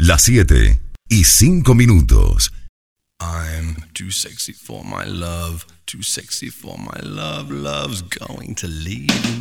Las 7:05. I'm too sexy for my love, too sexy for my love, love's going to leave.